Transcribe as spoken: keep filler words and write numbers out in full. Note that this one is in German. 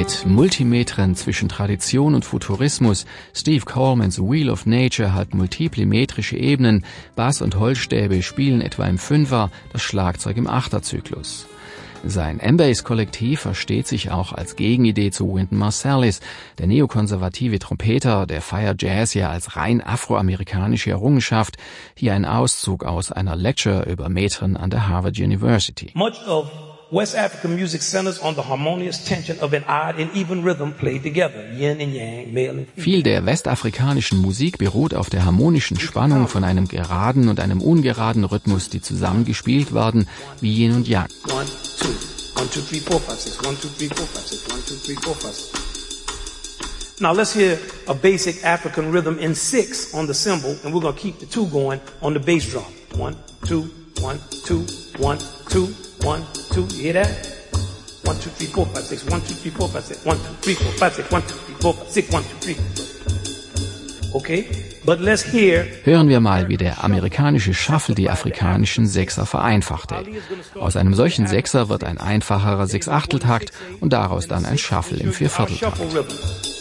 Mit Multimetren zwischen Tradition und Futurismus, Steve Colemans Wheel of Nature hat multiple metrische Ebenen, Bass- und Holzstäbe spielen etwa im Fünfer, das Schlagzeug im Achterzyklus. Sein M-Bass-Kollektiv versteht sich auch als Gegenidee zu Wynton Marsalis. Der neokonservative Trompeter, der feiert Jazz ja als rein afroamerikanische Errungenschaft. Hier ein Auszug aus einer Lecture über Metren an der Harvard University. Much of West African music centers on the harmonious tension of an odd and even rhythm played together, yin and yang, male and female. Viel der westafrikanischen Musik beruht auf der harmonischen Spannung von einem geraden und einem ungeraden Rhythmus, die zusammengespielt werden wie Yin und Yang. One, two, one, two, three, four, five, six, one, two, three, four, five, six, one, two, three, four, five, six. Now let's hear a basic African rhythm in six on the cymbal, and we're going to keep the two going on the bass drum. One, two, one, two, one, two, one, two. You hear that? One, two, three, four, five, six. One, two, three, four, five, six. One, two, three, four, five, six. One, two, three, four, five, six. One, two, three. Okay, but let's hear. Hören wir mal, wie der amerikanische Shuffle die afrikanischen Sechser vereinfachte. Aus einem solchen Sechser wird ein einfacherer Sechsachteltakt und daraus dann ein Shuffle im Viervierteltakt.